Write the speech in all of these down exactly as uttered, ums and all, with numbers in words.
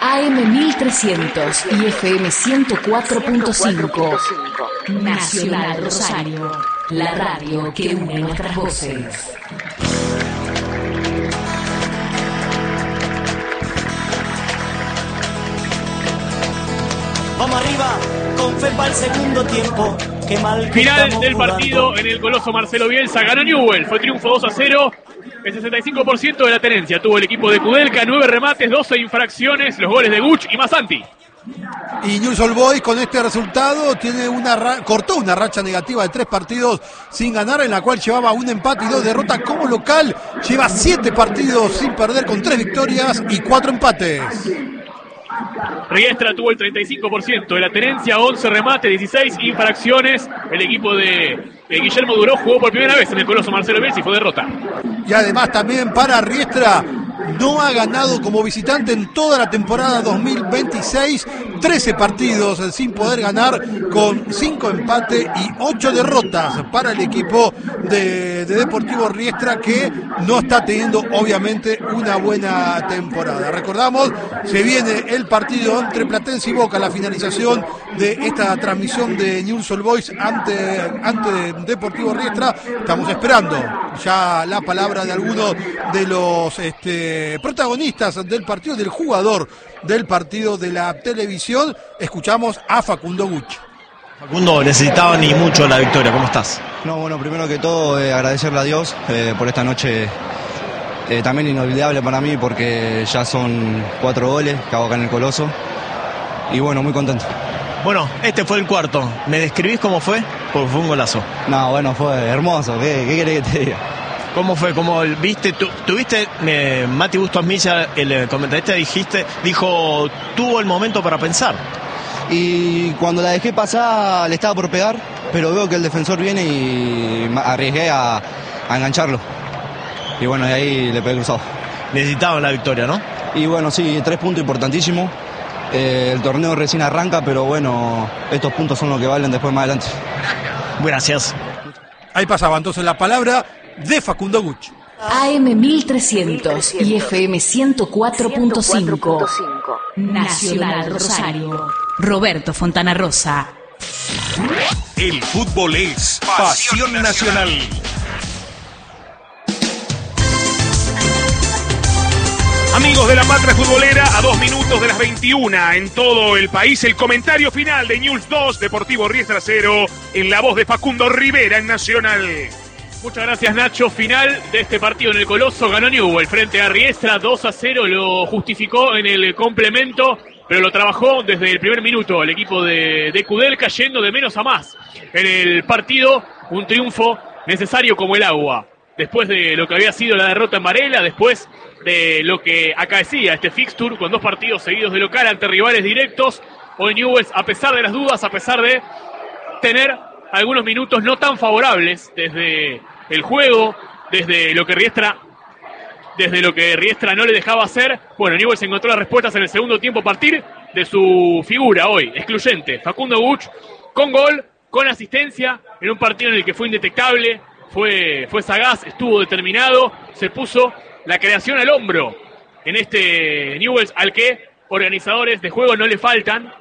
A M mil trescientos y F M ciento cuatro punto cinco. Nacional Rosario, la radio que une nuestras voces. Vamos arriba, con fe para el segundo tiempo. Qué mal que Final del jugando. partido en el Coloso Marcelo Bielsa. Ganó Newell's, fue triunfo dos a cero. El sesenta y cinco por ciento de la tenencia tuvo el equipo de Kudelka, nueve remates, doce infracciones, los goles de Guch y Masanti. Y Newell's Old Boys con este resultado tiene una ra- cortó una racha negativa de tres partidos sin ganar, en la cual llevaba un empate y dos derrotas como local. Lleva siete partidos sin perder con tres victorias y cuatro empates. Riestra tuvo el treinta y cinco por ciento de la tenencia, once remates, dieciséis infracciones. El equipo de, de Guillermo Duró jugó por primera vez en el Coloso Marcelo Bielsa y fue derrota. Y además también para Riestra, no ha ganado como visitante en toda la temporada dos mil veintiséis, trece partidos sin poder ganar, con cinco empates y ocho derrotas para el equipo de, de Deportivo Riestra, que no está teniendo obviamente una buena temporada. Recordamos, se viene el partido entre Platense y Boca, la finalización de esta transmisión de Newell's Old Boys ante, ante Deportivo Riestra. Estamos esperando ya la palabra de algunos de los este, protagonistas del partido, del jugador del partido de la televisión. Escuchamos a Facundo Guch. Facundo, necesitaban y mucho la victoria, ¿cómo estás? No, bueno, primero que todo eh, agradecerle a Dios eh, por esta noche eh, también inolvidable para mí, porque ya son cuatro goles que hago acá en el Coloso y bueno, muy contento. Bueno, este fue el cuarto, ¿me describís cómo fue? Porque fue un golazo. No, bueno, fue hermoso, ¿qué, qué querés que te diga? ¿Cómo fue? ¿Cómo viste? Tu, tuviste, eh, Mati Bustos Milla, el eh, comentarista, dijiste, dijo, tuvo el momento para pensar. Y cuando la dejé pasar le estaba por pegar, pero veo que el defensor viene y arriesgué a, a engancharlo. Y bueno, de ahí le pegué cruzado. Necesitaban la victoria, ¿no? Y bueno, sí, tres puntos importantísimos. Eh, el torneo recién arranca, pero bueno, estos puntos son los que valen después más adelante. Gracias. Ahí pasaba entonces la palabra de Facundo Guch. A M mil trescientos y F M ciento cuatro punto cinco. Nacional Rosario. Roberto Fontana Rosa. El fútbol es pasión nacional. Amigos de la patria futbolera, a dos minutos de las veintiuna en todo el país, el comentario final de Newell's dos, Deportivo Riestra cero, en la voz de Facundo Rivera en Nacional. Muchas gracias, Nacho. Final de este partido en el Coloso, ganó Newell frente a Riestra dos a cero, lo justificó en el complemento, pero lo trabajó desde el primer minuto el equipo de, de Kudelka, yendo de menos a más en el partido. Un triunfo necesario como el agua, después de lo que había sido la derrota en Varela, después de lo que acaecía este fixture con dos partidos seguidos de local ante rivales directos. Hoy Newell's, a pesar de las dudas, a pesar de tener algunos minutos no tan favorables desde el juego, desde lo que Riestra desde lo que Riestra no le dejaba hacer, bueno, Newell's encontró las respuestas en el segundo tiempo a partir de su figura hoy, excluyente, Facundo Guch, con gol, con asistencia, en un partido en el que fue indetectable, fue, fue sagaz, estuvo determinado, se puso la creación al hombro en este Newell's al que organizadores de juego no le faltan,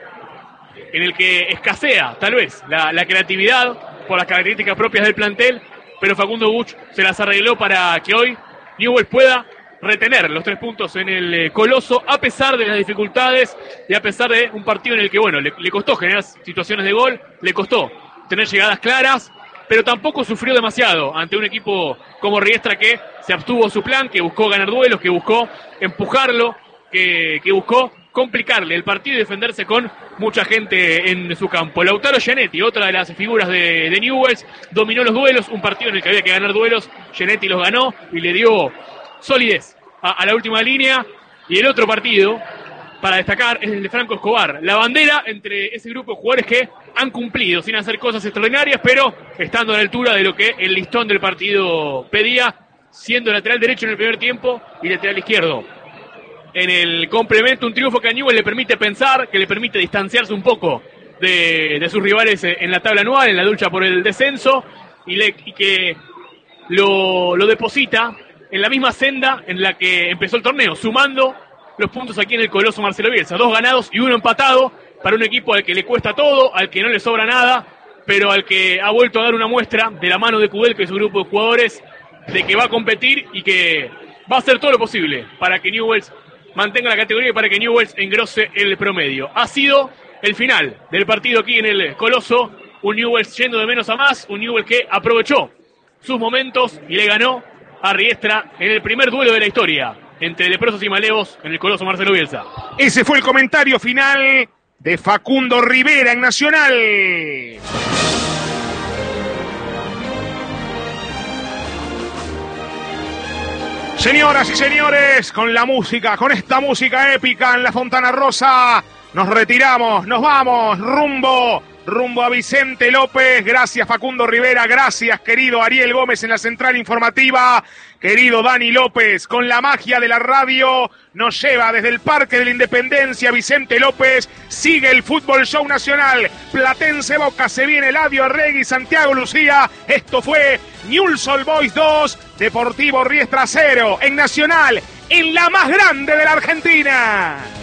en el que escasea tal vez la, la creatividad por las características propias del plantel, pero Facundo Guch se las arregló para que hoy Newell's pueda retener los tres puntos en el Coloso, a pesar de las dificultades y a pesar de un partido en el que, bueno, le, le costó generar situaciones de gol, le costó tener llegadas claras, pero tampoco sufrió demasiado ante un equipo como Riestra, que se abstuvo su plan, que buscó ganar duelos, que buscó empujarlo, que, que buscó complicarle el partido y defenderse con mucha gente en su campo. Lautaro Gianetti, otra de las figuras de, de Newell's, dominó los duelos, un partido en el que había que ganar duelos, Gianetti los ganó y le dio solidez a, a la última línea. Y el otro partido para destacar es el de Franco Escobar, la bandera entre ese grupo de jugadores que han cumplido sin hacer cosas extraordinarias, pero estando a la altura de lo que el listón del partido pedía, siendo lateral derecho en el primer tiempo y lateral izquierdo en el complemento. Un triunfo que a Newell's le permite pensar, que le permite distanciarse un poco de, de sus rivales en la tabla anual, en la lucha por el descenso, y, le, y que lo, lo deposita en la misma senda en la que empezó el torneo, sumando los puntos aquí en el Coloso Marcelo Bielsa. Dos ganados y uno empatado para un equipo al que le cuesta todo, al que no le sobra nada, pero al que ha vuelto a dar una muestra de la mano de Kudelka y su grupo de jugadores de que va a competir y que va a hacer todo lo posible para que Newell's mantenga la categoría y para que Newell's engrose el promedio. Ha sido el final del partido aquí en el Coloso, un Newell's yendo de menos a más, un Newell's que aprovechó sus momentos y le ganó a Riestra en el primer duelo de la historia entre leprosos y malevos en el Coloso Marcelo Bielsa. Ese fue el comentario final de Facundo Rivera en Nacional. Señoras y señores, con la música, con esta música épica en la Fontana Rosa, nos retiramos, nos vamos, rumbo, rumbo a Vicente López. Gracias Facundo Rivera, gracias querido Ariel Gómez en la central informativa, querido Dani López, con la magia de la radio, nos lleva desde el Parque de la Independencia Vicente López, sigue el Fútbol Show Nacional, Platense Boca, se viene Eladio Arregui, Santiago Lucía, esto fue Newell's Old Boys dos, Deportivo Riestra cero, en Nacional, en la más grande de la Argentina.